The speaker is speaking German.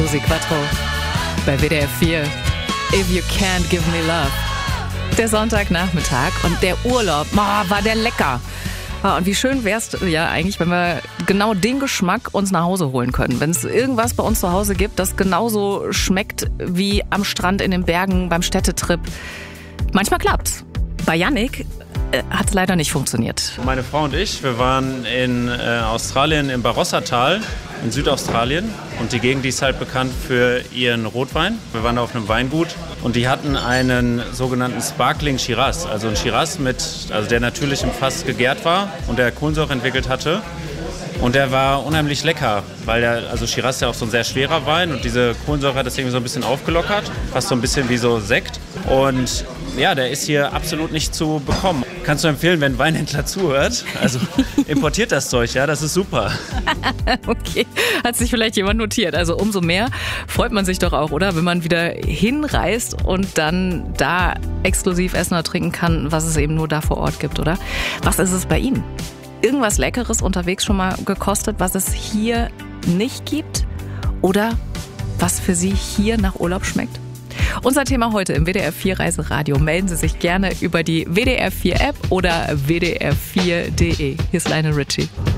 Susi Quattro bei WDR 4. If You Can't Give Me Love. Der Sonntagnachmittag und der Urlaub, war der lecker. Und wie schön wäre es ja eigentlich, wenn wir genau den Geschmack uns nach Hause holen können. Wenn es irgendwas bei uns zu Hause gibt, das genauso schmeckt wie am Strand in den Bergen beim Städtetrip. Manchmal klappt's. Bei Yannick hat es leider nicht funktioniert. Meine Frau und ich, wir waren in Australien im Barossa-Tal in Südaustralien und die Gegend, die ist halt bekannt für ihren Rotwein. Wir waren da auf einem Weingut und die hatten einen sogenannten Sparkling Shiraz, also ein Shiraz der natürlich im Fass gegärt war und der Kohlensäure entwickelt hatte. Und der war unheimlich lecker, weil Shiraz ist ja auch so ein sehr schwerer Wein und diese Kohlensäure hat das irgendwie so ein bisschen aufgelockert, fast so ein bisschen wie so Sekt. Und ja, der ist hier absolut nicht zu bekommen. Kannst du empfehlen, wenn ein Weinhändler zuhört? Also importiert das Zeug, ja, das ist super. Okay, hat sich vielleicht jemand notiert. Also umso mehr freut man sich doch auch, oder? Wenn man wieder hinreist und dann da exklusiv essen oder trinken kann, was es eben nur da vor Ort gibt, oder? Was ist es bei Ihnen? Irgendwas Leckeres unterwegs schon mal gekostet, was es hier nicht gibt? Oder was für Sie hier nach Urlaub schmeckt? Unser Thema heute im WDR 4 Reiseradio. Melden Sie sich gerne über die WDR 4 App oder wdr4.de. Hier ist Lionel Richie.